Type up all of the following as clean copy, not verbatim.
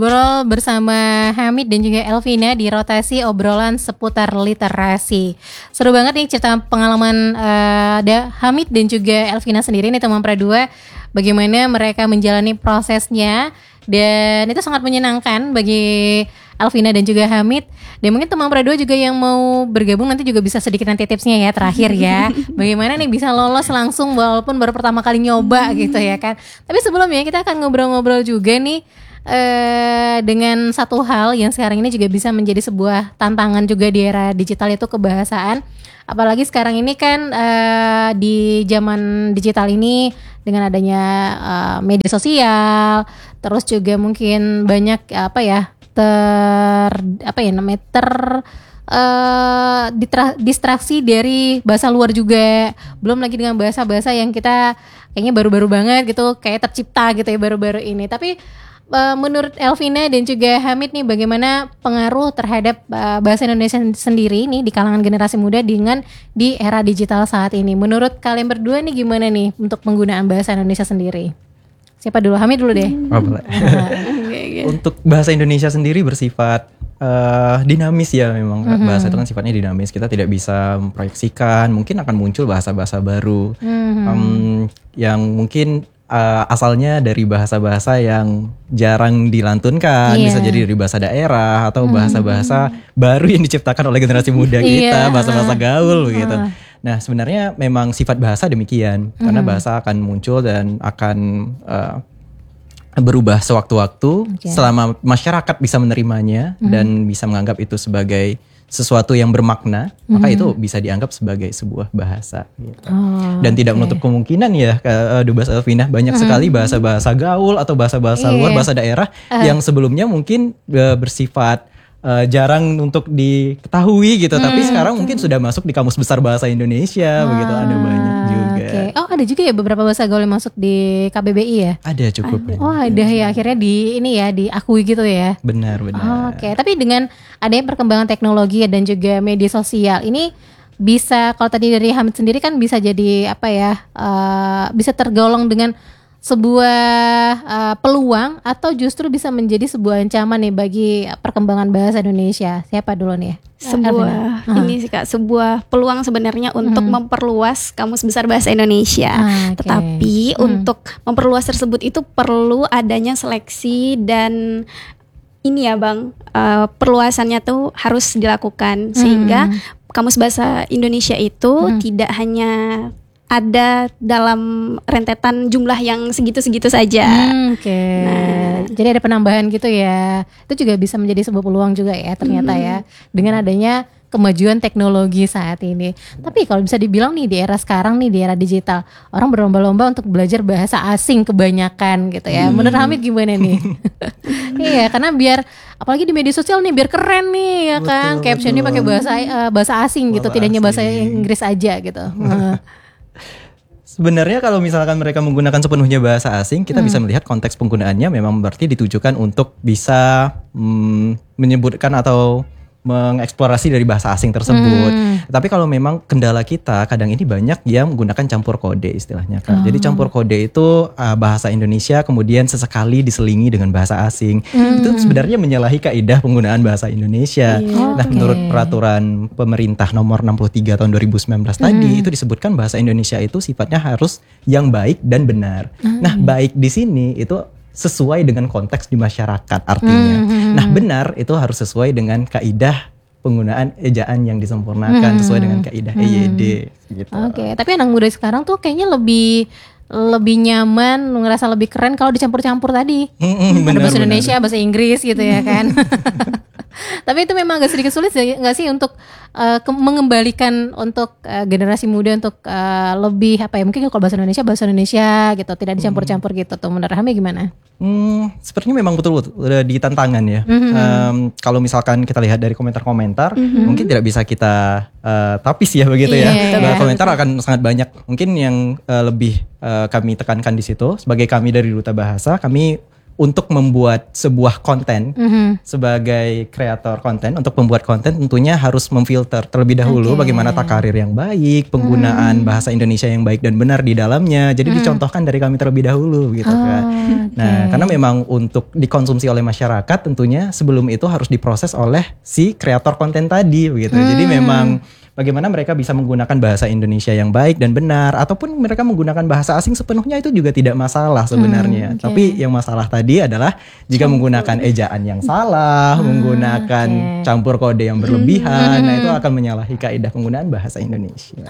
Ngobrol bersama Hamid dan juga Elvina di rotasi obrolan seputar literasi. Seru banget nih cerita pengalaman ada Hamid dan juga Elvina sendiri nih teman Pra2. Bagaimana mereka menjalani prosesnya dan itu sangat menyenangkan bagi Elvina dan juga Hamid. Dan mungkin teman Pra2 juga yang mau bergabung nanti juga bisa sedikit nanti tipsnya ya terakhir ya. Bagaimana nih bisa lolos langsung walaupun baru pertama kali nyoba gitu ya kan. Tapi sebelumnya kita akan ngobrol-ngobrol juga nih dengan satu hal yang sekarang ini juga bisa menjadi sebuah tantangan juga di era digital, yaitu kebahasaan. Apalagi sekarang ini kan di zaman digital ini dengan adanya media sosial, terus juga mungkin banyak distraksi dari bahasa luar juga, belum lagi dengan bahasa-bahasa yang kita kayaknya baru-baru banget gitu, kayak tercipta gitu ya baru-baru ini. Tapi menurut Elvina dan juga Hamid nih, bagaimana pengaruh terhadap bahasa Indonesia sendiri nih di kalangan generasi muda dengan di era digital saat ini? Menurut kalian berdua nih gimana nih untuk penggunaan bahasa Indonesia sendiri? Siapa dulu? Hamid dulu deh. Boleh. Untuk bahasa Indonesia sendiri bersifat dinamis ya memang. Bahasa itu kan sifatnya dinamis. Kita tidak bisa memproyeksikan. Mungkin akan muncul bahasa-bahasa baru yang mungkin asalnya dari bahasa-bahasa yang jarang dilantunkan, bisa jadi dari bahasa daerah atau bahasa-bahasa baru yang diciptakan oleh generasi muda kita, bahasa-bahasa gaul gitu. Nah sebenarnya memang sifat bahasa demikian, karena bahasa akan muncul dan akan berubah sewaktu-waktu selama masyarakat bisa menerimanya dan bisa menganggap itu sebagai sesuatu yang bermakna, maka itu bisa dianggap sebagai sebuah bahasa gitu. Dan tidak menutup kemungkinan ya, Dubes Elvina, banyak sekali bahasa-bahasa gaul atau bahasa-bahasa luar, bahasa daerah yang sebelumnya mungkin bersifat jarang untuk diketahui gitu, tapi sekarang mungkin sudah masuk di Kamus Besar Bahasa Indonesia, begitu ada banyak juga. Oh ada juga ya beberapa bahasa gaul yang masuk di KBBI ya? Ada cukup. Oh ada ya, akhirnya diakui gitu ya? Benar. Oke, tapi dengan adanya perkembangan teknologi dan juga media sosial ini bisa, kalau tadi dari Hamid sendiri kan bisa jadi bisa tergolong dengan sebuah peluang atau justru bisa menjadi sebuah ancaman nih bagi perkembangan bahasa Indonesia. Siapa dulu nih? Sebuah peluang sebenarnya untuk memperluas Kamus Besar Bahasa Indonesia. Tetapi untuk memperluas tersebut itu perlu adanya seleksi dan ini ya Bang, perluasannya tuh harus dilakukan sehingga Kamus Bahasa Indonesia itu tidak hanya ada dalam rentetan jumlah yang segitu-segitu saja. Nah, jadi ada penambahan gitu ya. Itu juga bisa menjadi sebuah peluang juga ya ternyata ya, dengan adanya kemajuan teknologi saat ini. Tapi kalau bisa dibilang nih di era sekarang nih, di era digital, orang berlomba-lomba untuk belajar bahasa asing kebanyakan gitu ya. Menurut Hamid gimana nih? Iya, karena biar apalagi di media sosial nih biar keren nih ya kan, captionnya pakai bahasa asing gitu, tidak hanya bahasa Inggris aja gitu. Sebenarnya kalau misalkan mereka menggunakan sepenuhnya bahasa asing, kita bisa melihat konteks penggunaannya memang berarti ditujukan untuk bisa menyebutkan atau mengeksplorasi dari bahasa asing tersebut. Tapi kalau memang kendala kita kadang ini banyak yang menggunakan campur kode istilahnya kan. Jadi campur kode itu bahasa Indonesia kemudian sesekali diselingi dengan bahasa asing. Itu sebenarnya menyalahi kaidah penggunaan bahasa Indonesia. Nah, menurut peraturan pemerintah nomor 63 tahun 2019 tadi itu disebutkan bahasa Indonesia itu sifatnya harus yang baik dan benar. Nah, baik di sini itu sesuai dengan konteks di masyarakat artinya. Nah benar itu harus sesuai dengan kaidah penggunaan ejaan yang disempurnakan sesuai dengan kaidah EYD gitu. Oke, tapi anak muda sekarang tuh kayaknya lebih nyaman, ngerasa lebih keren kalau dicampur-campur tadi. Ada bahasa Indonesia, bahasa Inggris gitu ya kan. Tapi itu memang agak sedikit sulit nggak sih untuk mengembalikan untuk generasi muda untuk lebih mungkin kalau bahasa Indonesia gitu, tidak dicampur-campur gitu tuh. Menurut Hamid gimana? Sepertinya memang betul di tantangan ya. Kalau misalkan kita lihat dari komentar-komentar, mungkin tidak bisa kita tapis ya begitu ya. Komentar akan sangat banyak. Mungkin yang lebih kami tekankan di situ sebagai kami dari Duta Bahasa, kami untuk membuat sebuah konten sebagai kreator konten, untuk pembuat konten tentunya harus memfilter terlebih dahulu bagaimana takarir yang baik, penggunaan bahasa Indonesia yang baik dan benar di dalamnya. Jadi dicontohkan dari kami terlebih dahulu gitu kan. Nah, karena memang untuk dikonsumsi oleh masyarakat tentunya sebelum itu harus diproses oleh si kreator konten tadi begitu. Jadi memang bagaimana mereka bisa menggunakan bahasa Indonesia yang baik dan benar, ataupun mereka menggunakan bahasa asing sepenuhnya itu juga tidak masalah sebenarnya. Tapi yang masalah tadi adalah jika menggunakan ejaan yang salah, menggunakan campur kode yang berlebihan, nah itu akan menyalahi kaidah penggunaan bahasa Indonesia.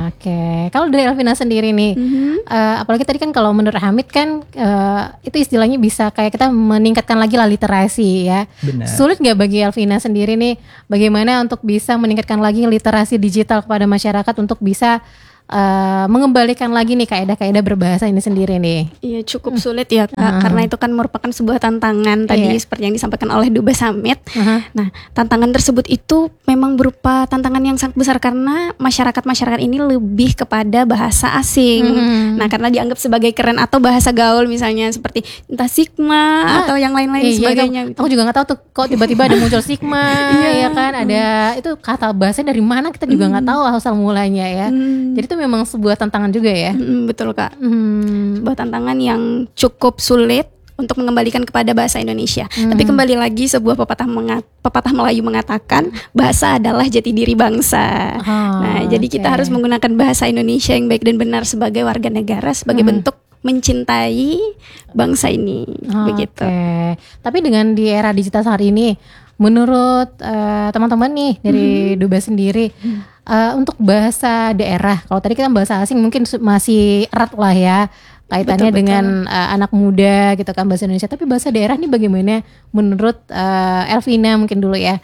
Kalau dari Elvina sendiri nih, apalagi tadi kan kalau menurut Hamid kan itu istilahnya bisa kayak kita meningkatkan lagi lah literasi ya. Benar. Sulit nggak bagi Elvina sendiri nih bagaimana untuk bisa meningkatkan lagi literasi digital kepada masyarakat untuk bisa mengembalikan lagi nih kaidah-kaidah berbahasa ini sendiri nih? Iya, cukup sulit ya Kak, karena itu kan merupakan sebuah tantangan tadi seperti yang disampaikan oleh Dubes Hamid. Nah, tantangan tersebut itu memang berupa tantangan yang sangat besar karena masyarakat ini lebih kepada bahasa asing. Nah, karena dianggap sebagai keren atau bahasa gaul misalnya seperti entah Sigma atau yang lain-lain sebagainya. Aku juga nggak tahu tuh kok tiba-tiba ada muncul Sigma, ya kan? Ada itu kata bahasa dari mana kita juga nggak tahu asal mulanya ya. Jadi itu memang sebuah tantangan juga ya. Betul Kak. Sebuah tantangan yang cukup sulit untuk mengembalikan kepada bahasa Indonesia. Tapi kembali lagi sebuah pepatah Melayu mengatakan bahasa adalah jati diri bangsa. Nah, jadi kita harus menggunakan bahasa Indonesia yang baik dan benar sebagai warga negara, sebagai bentuk mencintai bangsa ini. Begitu. Tapi dengan di era digital saat ini, menurut teman-teman nih dari Dubes sendiri, untuk bahasa daerah, kalau tadi kita bahasa asing mungkin masih erat lah ya kaitannya dengan anak muda gitu kan bahasa Indonesia. Tapi bahasa daerah ini bagaimana menurut Elvina mungkin dulu ya,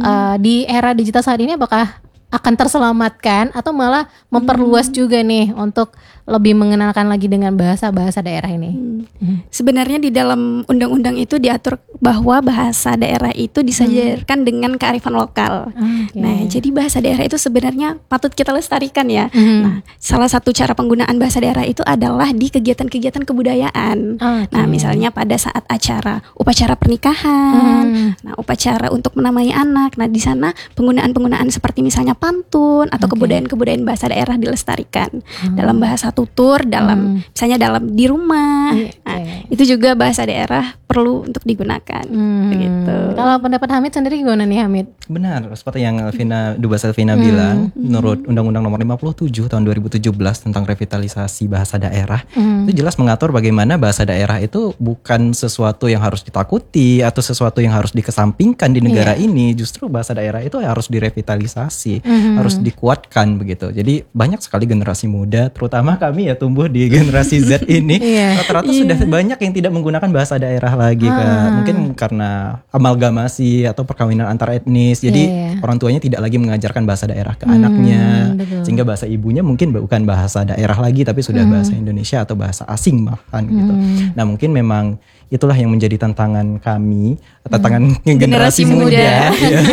di era digital saat ini apakah akan terselamatkan atau malah memperluas juga nih untuk lebih mengenalkan lagi dengan bahasa-bahasa daerah ini? Sebenarnya di dalam undang-undang itu diatur bahwa bahasa daerah itu disejarkan dengan kearifan lokal. Nah, jadi bahasa daerah itu sebenarnya patut kita lestarikan ya. Nah, salah satu cara penggunaan bahasa daerah itu adalah di kegiatan-kegiatan kebudayaan. Nah, misalnya pada saat upacara pernikahan, nah upacara untuk menamai anak. Nah, di sana penggunaan-penggunaan seperti misalnya pantun atau kebudayaan-kebudayaan bahasa daerah dilestarikan dalam bahasa tutur, dalam misalnya dalam di rumah. Nah, itu juga bahasa daerah perlu untuk digunakan. Begitu. Kalau pendapat Hamid sendiri gimana nih Hamid? Benar, seperti yang Dubes Elvina bilang, menurut Undang-Undang Nomor 57 tahun 2017 tentang revitalisasi bahasa daerah, itu jelas mengatur bagaimana bahasa daerah itu bukan sesuatu yang harus ditakuti atau sesuatu yang harus dikesampingkan di negara ini. Justru bahasa daerah itu harus direvitalisasi, harus dikuatkan begitu. Jadi banyak sekali generasi muda, terutama kami ya tumbuh di generasi Z ini, rata-rata sudah banyak yang tidak menggunakan bahasa daerah lagi Kak. Mungkin karena amalgamasi atau perkawinan antar etnis. Jadi orang tuanya tidak lagi mengajarkan bahasa daerah ke anaknya, sehingga bahasa ibunya mungkin bukan bahasa daerah lagi tapi sudah bahasa Indonesia atau bahasa asing bahkan gitu. Nah, mungkin memang itulah yang menjadi tantangan kami, tantangan generasi muda.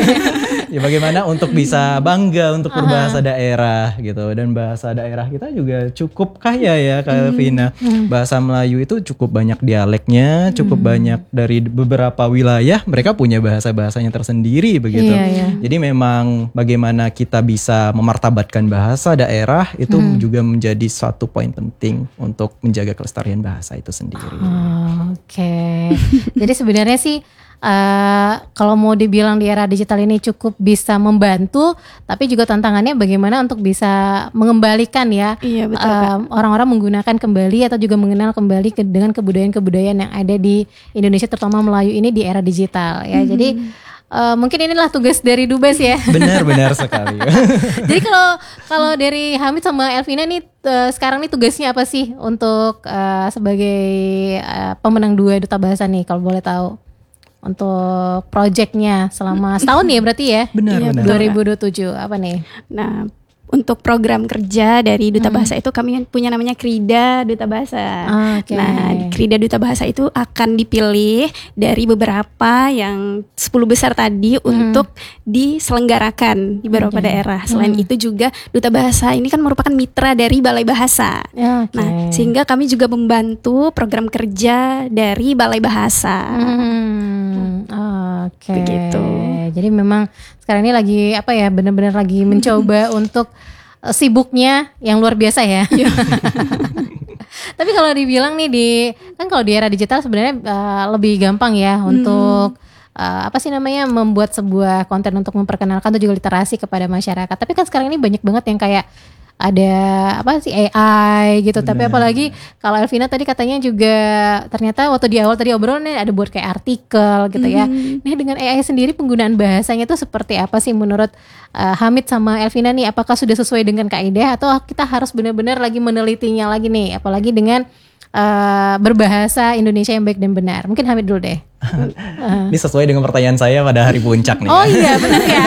Ya, bagaimana untuk bisa bangga untuk berbahasa daerah gitu. Dan bahasa daerah kita juga cukup kaya ya Kak Elvina. Bahasa Melayu itu cukup banyak dialeknya, cukup banyak dari beberapa wilayah mereka punya bahasa-bahasanya tersendiri begitu. Jadi memang bagaimana kita bisa memartabatkan bahasa daerah itu juga menjadi suatu poin penting untuk menjaga kelestarian bahasa itu sendiri. Jadi sebenarnya sih kalau mau dibilang di era digital ini cukup bisa membantu, tapi juga tantangannya bagaimana untuk bisa mengembalikan ya orang-orang menggunakan kembali atau juga mengenal kembali dengan kebudayaan-kebudayaan yang ada di Indonesia terutama Melayu ini di era digital ya. Jadi mungkin inilah tugas dari Dubes ya. Benar sekali. Jadi kalau dari Hamid sama Elvina nih sekarang nih tugasnya apa sih untuk sebagai pemenang 2 duta bahasa nih kalau boleh tahu? Untuk proyeknya selama setahun ya berarti ya? Benar. 2027 apa nih? Nah, untuk program kerja dari Duta Bahasa itu kami punya namanya Krida Duta Bahasa. Oke. Nah, Krida Duta Bahasa itu akan dipilih dari beberapa yang 10 besar tadi untuk diselenggarakan di beberapa daerah. Selain itu juga Duta Bahasa ini kan merupakan mitra dari Balai Bahasa. Oke. Nah, sehingga kami juga membantu program kerja dari Balai Bahasa. Oke. Begitu. Jadi memang sekarang ini lagi apa ya, benar-benar lagi mencoba untuk sibuknya yang luar biasa ya. Tapi kalau dibilang nih kan kalau di era digital sebenarnya lebih gampang ya untuk apa sih namanya, membuat sebuah konten untuk memperkenalkan atau juga literasi kepada masyarakat. Tapi kan sekarang ini banyak banget yang kayak ada apa sih AI gitu. Tapi apalagi kalau Elvina tadi katanya juga ternyata waktu di awal tadi obrolannya ada buat kayak artikel gitu ya. Nah, dengan AI sendiri penggunaan bahasanya itu seperti apa sih menurut Hamid sama Elvina nih? Apakah sudah sesuai dengan kaidah atau kita harus benar-benar lagi menelitinya lagi nih? Apalagi dengan berbahasa Indonesia yang baik dan benar. Mungkin Hamid dulu deh. Ini sesuai dengan pertanyaan saya pada hari puncak nih. Oh iya, benar ya.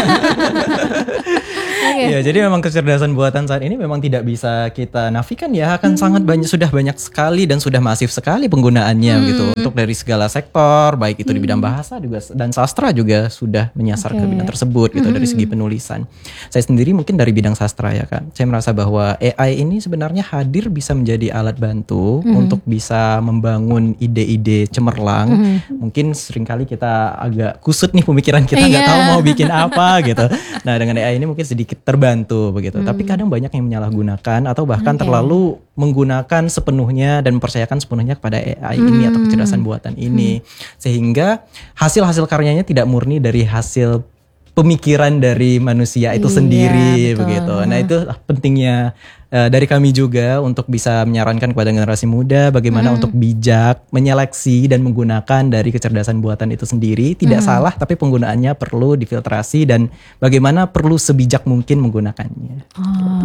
Ya, jadi memang kecerdasan buatan saat ini memang tidak bisa kita nafikan ya, akan sangat banyak, sudah banyak sekali dan sudah masif sekali penggunaannya gitu untuk dari segala sektor, baik itu di bidang bahasa juga dan sastra juga sudah menyasar ke bidang tersebut gitu dari segi penulisan. Saya sendiri mungkin dari bidang sastra ya kan, saya merasa bahwa AI ini sebenarnya hadir bisa menjadi alat bantu untuk bisa membangun ide-ide cemerlang. Mungkin seringkali kita agak kusut nih pemikiran kita, nggak tahu mau bikin apa gitu. Nah, dengan AI ini mungkin sedikit terbantu begitu. Tapi kadang banyak yang menyalahgunakan atau bahkan terlalu menggunakan sepenuhnya dan mempercayakan sepenuhnya kepada AI ini atau kecerdasan buatan ini. Sehingga hasil-hasil karyanya tidak murni dari hasil pemikiran dari manusia itu sendiri betul. begitu. Nah, itu pentingnya dari kami juga untuk bisa menyarankan kepada generasi muda bagaimana untuk bijak menyeleksi dan menggunakan dari kecerdasan buatan itu sendiri. Tidak salah, tapi penggunaannya perlu difiltrasi dan bagaimana perlu sebijak mungkin menggunakannya.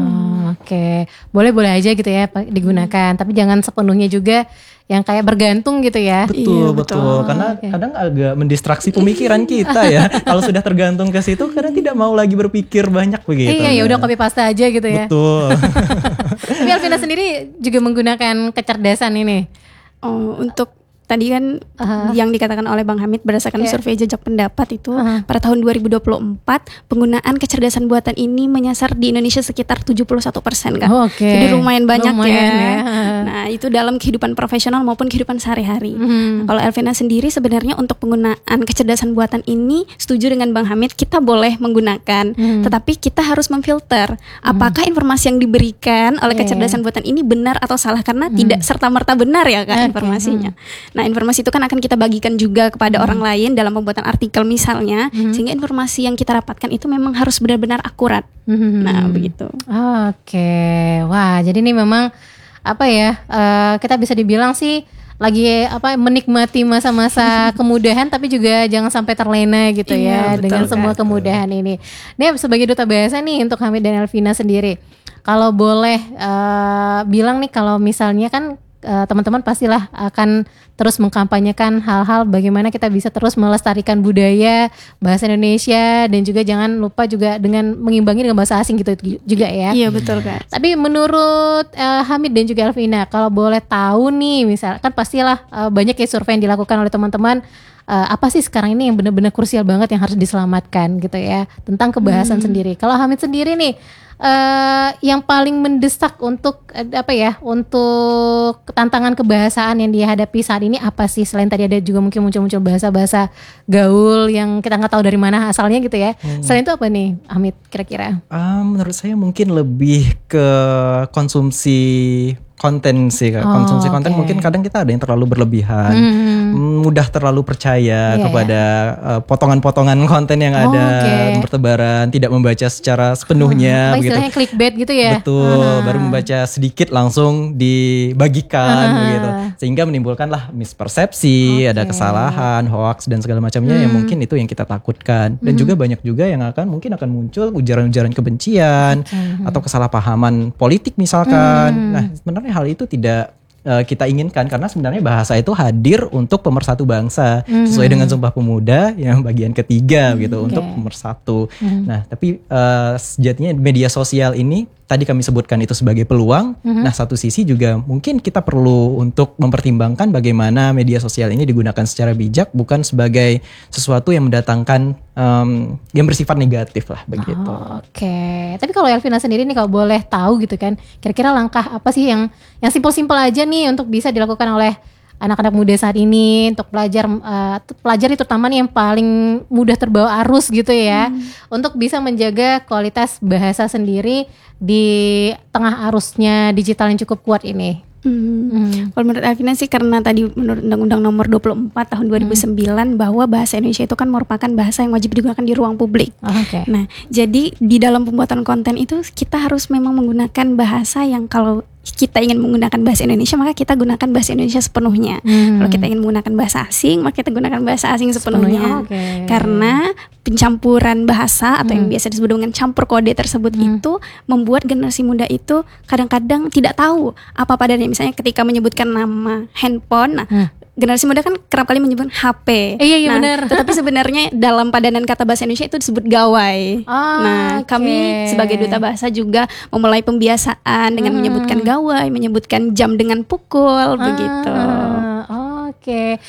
Oke. Boleh-boleh aja gitu ya digunakan, tapi jangan sepenuhnya juga yang kayak bergantung gitu ya. Betul, betul. Karena kadang agak mendistraksi pemikiran kita ya. Kalau sudah tergantung ke situ, kadang tidak mau lagi berpikir banyak begitu. Iya, ya udah copy paste aja gitu ya. Betul. Tapi Elvina sendiri juga menggunakan kecerdasan ini. Untuk tadi kan yang dikatakan oleh Bang Hamid berdasarkan survei jejak pendapat itu pada tahun 2024 penggunaan kecerdasan buatan ini menyasar di Indonesia sekitar 71% kan. Jadi lumayan banyak ya. Nah, itu dalam kehidupan profesional maupun kehidupan sehari-hari. Nah, kalau Elvina sendiri sebenarnya untuk penggunaan kecerdasan buatan ini setuju dengan Bang Hamid, kita boleh menggunakan, tetapi kita harus memfilter apakah informasi yang diberikan oleh kecerdasan buatan ini benar atau salah, karena tidak serta-merta benar ya kan informasinya. Nah, informasi itu kan akan kita bagikan juga kepada orang lain dalam pembuatan artikel misalnya, sehingga informasi yang kita dapatkan itu memang harus benar-benar akurat. Nah, begitu. Oke. Wah, jadi ini memang apa ya? Kita bisa dibilang sih lagi menikmati masa-masa kemudahan, tapi juga jangan sampai terlena gitu ya dengan semua kemudahan ini. Ini sebagai duta bahasa nih untuk Hamid dan Elvina sendiri. Kalau boleh bilang nih, kalau misalnya kan teman-teman pastilah akan terus mengkampanyekan hal-hal bagaimana kita bisa terus melestarikan budaya bahasa Indonesia, dan juga jangan lupa juga dengan mengimbangi dengan bahasa asing gitu juga ya. Iya, betul Kak. Tapi menurut Hamid dan juga Elvina, kalau boleh tahu nih, misalkan pastilah banyak ya survei yang dilakukan oleh teman-teman, apa sih sekarang ini yang benar-benar krusial banget yang harus diselamatkan gitu ya tentang kebahasan sendiri. Kalau Hamid sendiri nih, yang paling mendesak untuk untuk tantangan kebahasaan yang dihadapi saat ini apa sih? Selain tadi ada juga mungkin muncul-muncul bahasa-bahasa gaul yang kita nggak tahu dari mana asalnya gitu ya. Selain itu apa nih, Hamid kira-kira? Menurut saya mungkin lebih ke konsumsi konten sih, konsumsi konten mungkin kadang kita ada yang terlalu berlebihan, mudah terlalu percaya kepada potongan-potongan konten yang ada bertebaran, tidak membaca secara sepenuhnya, begitu. Istilahnya clickbait gitu ya. Betul, baru membaca sedikit langsung dibagikan begitu, sehingga menimbulkanlah mispersepsi, ada kesalahan, hoax dan segala macamnya yang mungkin itu yang kita takutkan. Dan juga banyak juga yang mungkin akan muncul ujaran-ujaran kebencian atau kesalahpahaman politik misalkan. Nah, sebenarnya hal itu tidak kita inginkan, karena sebenarnya bahasa itu hadir untuk pemersatu bangsa sesuai dengan Sumpah Pemuda yang bagian ketiga gitu, untuk pemersatu. Nah, tapi sejatinya media sosial ini tadi kami sebutkan itu sebagai peluang. Nah, satu sisi juga mungkin kita perlu untuk mempertimbangkan bagaimana media sosial ini digunakan secara bijak, bukan sebagai sesuatu yang mendatangkan yang bersifat negatif lah begitu. Oke. Tapi kalau Elvina sendiri nih, kalau boleh tahu gitu kan, kira-kira langkah apa sih yang simpel-simpel aja nih untuk bisa dilakukan oleh anak-anak muda saat ini untuk pelajar itu terutama nih yang paling mudah terbawa arus gitu ya, untuk bisa menjaga kualitas bahasa sendiri di tengah arusnya digital yang cukup kuat ini. Kalau menurut Elvina sih, karena tadi menurut Undang-Undang Nomor 24 tahun 2009 bahwa bahasa Indonesia itu kan merupakan bahasa yang wajib digunakan di ruang publik. Nah, jadi di dalam pembuatan konten itu kita harus memang menggunakan bahasa yang, kalau kita ingin menggunakan bahasa Indonesia maka kita gunakan bahasa Indonesia sepenuhnya. Kalau kita ingin menggunakan bahasa asing maka kita gunakan bahasa asing sepenuhnya. Karena pencampuran bahasa atau yang biasa disebut dengan campur kode tersebut itu membuat generasi muda itu kadang-kadang tidak tahu apa padanya. Misalnya ketika menyebutkan nama handphone, generasi muda kan kerap kali menyebut HP. Iya benar. Tetapi sebenarnya dalam padanan kata bahasa Indonesia itu disebut gawai. Kami sebagai duta bahasa juga memulai pembiasaan dengan menyebutkan gawai, menyebutkan jam dengan pukul, begitu. Oke.